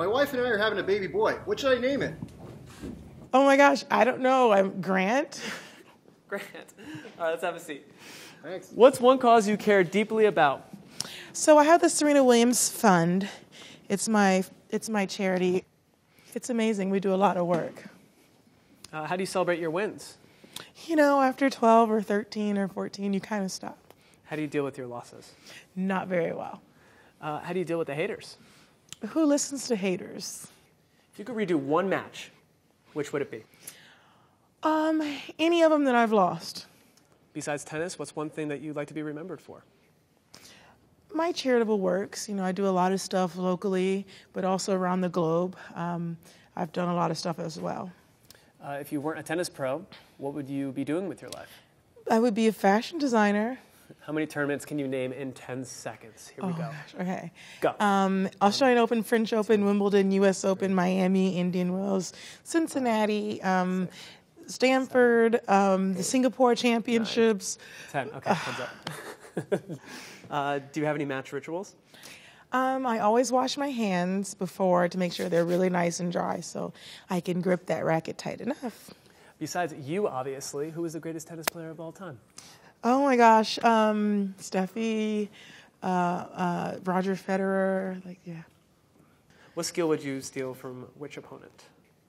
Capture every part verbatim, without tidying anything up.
my wife and I are having a baby boy. What should I name it? Oh my gosh, I don't know. I'm Grant. Grant. All right, let's have a seat. Thanks. What's one cause you care deeply about? So I have the Serena Williams Fund. It's my it's my charity. It's amazing. We do a lot of work. Uh, how do you celebrate your wins? You know, after twelve or thirteen or fourteen, you kind of stop. How do you deal with your losses? Not very well. Uh, how do you deal with the haters? Who listens to haters? If you could redo one match, which would it be? Um, any of them that I've lost. Besides tennis, what's one thing that you'd like to be remembered for? My charitable works. You know, I do a lot of stuff locally, but also around the globe. Um, I've done a lot of stuff as well. Uh, if you weren't a tennis pro, what would you be doing with your life? I would be a fashion designer. How many tournaments can you name in ten seconds? Here we oh go. Gosh, okay. Go. Um, Australian Open, French Open, Wimbledon, U S Open, Miami, Indian Wells, Cincinnati, um, Stanford, um, the Singapore Championships. Ten. Okay, thumbs up. uh, do you have any match rituals? Um, I always wash my hands before to make sure they're really nice and dry so I can grip that racket tight enough. Besides you, obviously, who is the greatest tennis player of all time? Oh my gosh, um, Steffi, uh, uh, Roger Federer, like, yeah. What skill would you steal from which opponent?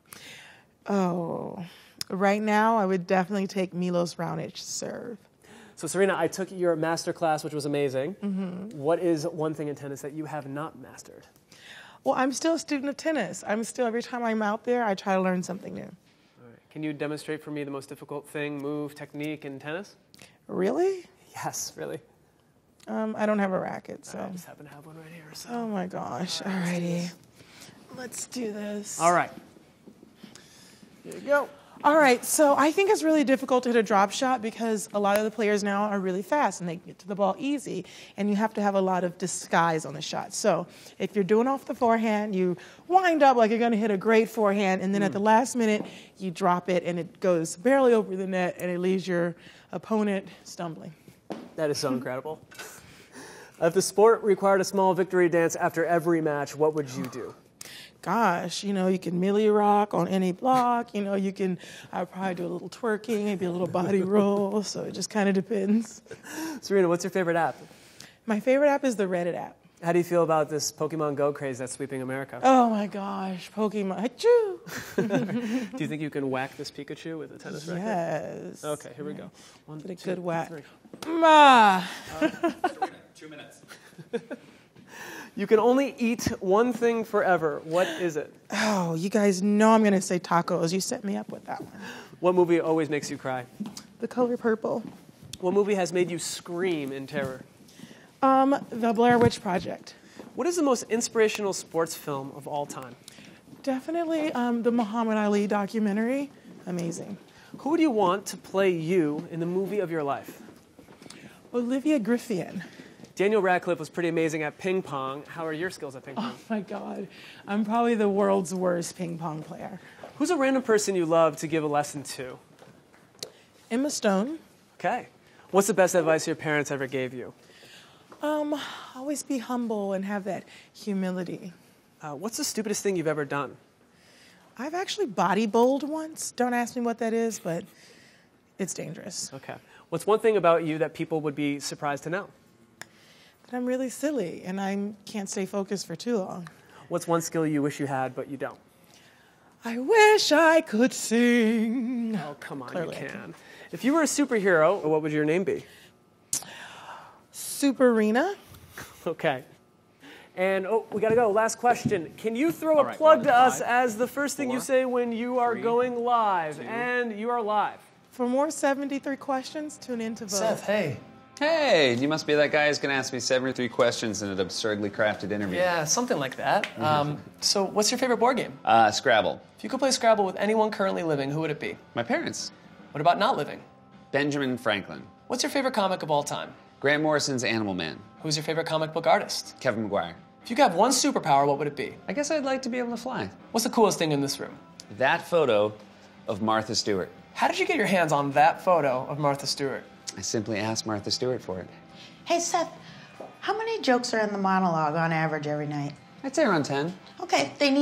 Oh, right now I would definitely take Milos Raonic serve. So Serena, I took your master class, which was amazing. Mm-hmm. What is one thing in tennis that you have not mastered? Well, I'm still a student of tennis. I'm still, every time I'm out there, I try to learn something new. All right. Can you demonstrate for me the most difficult thing, move, technique in tennis? Really? Yes, really. Um, I don't have a racket, so. I just happen to have one right here. So. Oh my gosh, All right, alrighty. Let's do this. All right. Here you go. All right, so I think it's really difficult to hit a drop shot because a lot of the players now are really fast and they get to the ball easy, and you have to have a lot of disguise on the shot. So if you're doing off the forehand, you wind up like you're going to hit a great forehand, and then mm. at the last minute, you drop it, and it goes barely over the net, and it leaves your opponent stumbling. That is so incredible. If the sport required a small victory dance after every match, what would you do? Gosh, you know, you can Millie rock on any block. You know, you can, I'd probably do a little twerking, maybe a little body roll. So it just kind of depends. Serena, what's your favorite app? My favorite app is the Reddit app. How do you feel about this Pokemon Go craze that's sweeping America? Oh my gosh, Pokemon. Achoo! Do you think you can whack this Pikachu with a tennis racket? Yes. Okay, here we go. One, Get a two, good whack. three. Ma! Uh, two minutes. You can only eat one thing forever. What is it? Oh, you guys know I'm going to say tacos. You set me up with that one. What movie always makes you cry? The Color Purple. What movie has made you scream in terror? Um, The Blair Witch Project. What is the most inspirational sports film of all time? Definitely um, the Muhammad Ali documentary. Amazing. Who would you want to play you in the movie of your life? Olivia Griffin. Daniel Radcliffe was pretty amazing at ping pong. How are your skills at ping pong? Oh my God. I'm probably the world's worst ping pong player. Who's a random person you love to give a lesson to? Emma Stone. Okay. What's the best advice your parents ever gave you? Um, always be humble and have that humility. Uh, what's the stupidest thing you've ever done? I've actually body bowled once. Don't ask me what that is, but it's dangerous. Okay. What's one thing about you that people would be surprised to know? That I'm really silly and I can't stay focused for too long. What's one skill you wish you had but you don't? I wish I could sing. Oh, come on, Clearly you I can. can. If you were a superhero, what would your name be? Superina. Okay. And, oh, we got to go. Last question. Can you throw All a right, plug one, to us five, as the first thing you four, say when you are three, going live? two. And you are live. For more seventy-three questions, tune in to Vogue. Seth, hey. Hey, you must be that guy who's going to ask me seventy-three questions in an absurdly crafted interview. Yeah, something like that. Um, so what's your favorite board game? Uh, Scrabble. If you could play Scrabble with anyone currently living, who would it be? My parents. What about not living? Benjamin Franklin. What's your favorite comic of all time? Grant Morrison's Animal Man. Who's your favorite comic book artist? Kevin McGuire. If you could have one superpower, what would it be? I guess I'd like to be able to fly. What's the coolest thing in this room? That photo of Martha Stewart. How did you get your hands on that photo of Martha Stewart? I simply asked Martha Stewart for it. Hey, Seth, how many jokes are in the monologue on average every night? I'd say around ten. Okay, they need